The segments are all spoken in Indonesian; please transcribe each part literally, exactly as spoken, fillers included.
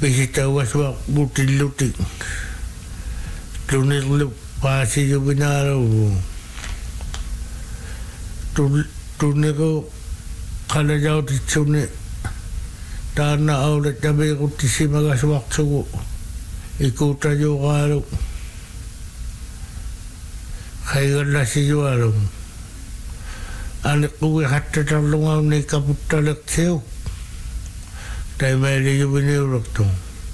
Pisita waswa butilutik. Tunirlu pasi jubinaro. Tuniro kala jauh dicune. Tana aulet jabe kutisi magas waktu. Ikuta jogalo. Kaigan nasi jualu. Anak kuwe hatta talungaw ni kaputalak siyo. Tayo may jubiniro to.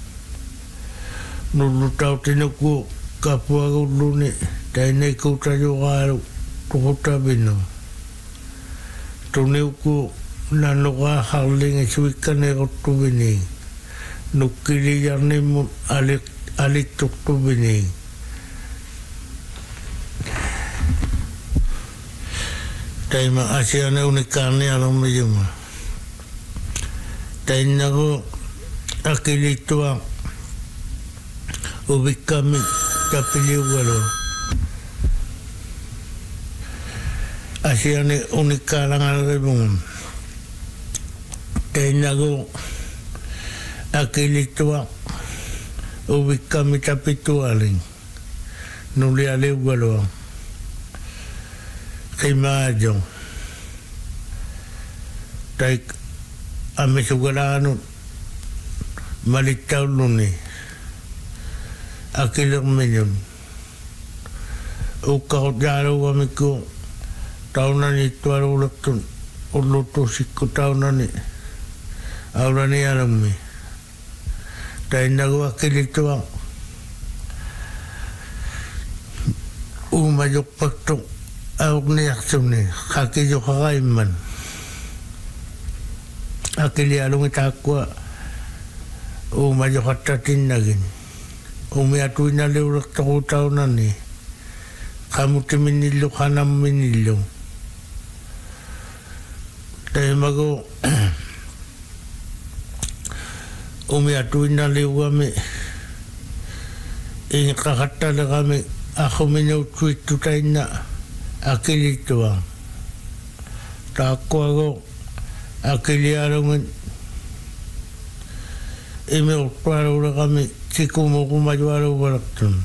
Nulutaw tinuku kapwa uluni. Tayo na ikuta jogalo. Tukuta bino. Tuniw ko nanuka haling iswikan ni Rotubini. Nukiliyan ni mo alik alik Rotubini. Tayo maasya na unikan ni alam mo yun. Tayo na ko akilito ang ubik kami kapiliw walo. Asya ni unikalang alibong. Kaya nago akilituwa ubik kami tapitualing. Nuli aliw galo. Kay maadyo. Tay ame sugalano malitaw luni. Akilang minyon. Ukakot jaro kami ko. Tahunan itu ada ulat tu, ulat tu sikut tahunan ni, awalnya ni alam ni. Tapi nak wakil itu ang, umajok paktok, awak ni aksum ni, kaki jok kakaiman. Akili alung itakwa, umajok hatatin lagi. Umi atu inali ulat tu tahunan ni, kamu timinilo kanam minilo. Tayo mago umiatuin na liw kami ingkakatala kami ako minautuit tayo na akilito ang tako ako akiliarong imiutparaw na kami sikumo kumadwaraw walaktun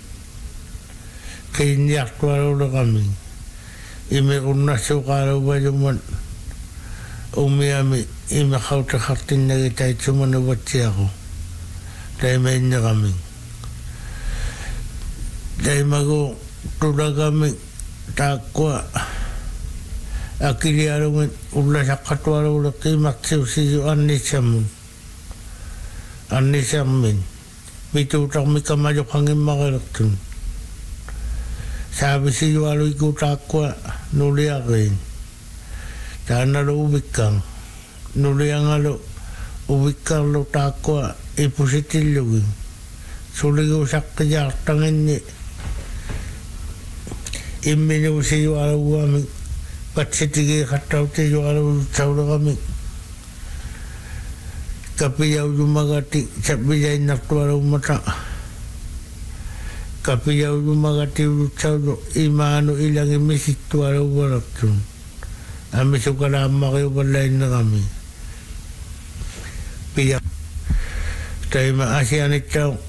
kainyakparaw na kami imikunasukaraw ba yung Umiami imakau terhatin dari tay cuma nubuat siako. Tay mainnya kami. Tay mago tuda kami takwa. Akili arungan ulah sakatwara ulah kimak siu siu anisamun. Anisamin. Bitu tak mika maju hangin makaraktun. Sabi siu alu iku takwa nuliakin. Karena lo ubikang, nuli yang lo ubikang lo takwa ipusitil lo, suligo sak kejar tangan ni, imenu siyo alu kami, patsitige katau tiyo alu saula kami, kapiyau jumagati sabijay naktu alu mata, kapiyau jumagati saula imanu ilang imisitu alu walaktun. Kami suka lama kayo balain na kami. Piyak. Tayo maasya nito.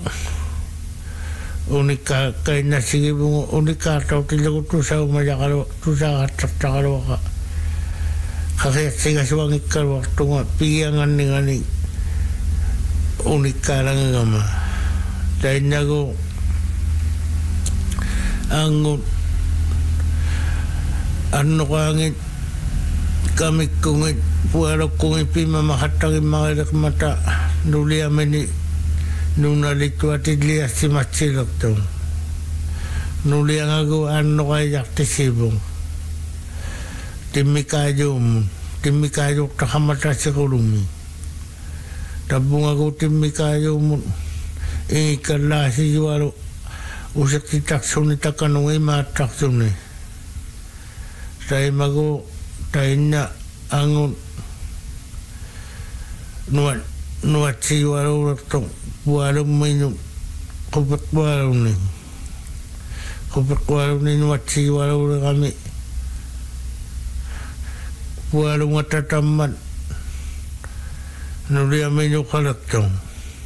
Unika kay nasige bungo. Unika tau tilago tu sa umayakalo. Tu sa kataktakalo ka. Kakayat siga suwang ikal waktu nga. Piyangan ni ngani. Unika lang nga ma. Tayo nago. Angot. Ano kangit. Kami kungit puaro kungit pima mahatagi magalak mata nuli ameni nuna litu atidli asi macilok to nuli ang ago ano kaya yakti sibong timmi kayo mo timmi kayo takamata sa kulumi tabung ago timmi kayo mo ingikala si juaro usak si taksun ita kanungay mataksun ni tayo mago tayo na ang nuat nuat si waro rakto bualo may no kupat bualo ni kupat bualo ni nuat si waro kami bualo matataman nuli may no kalakto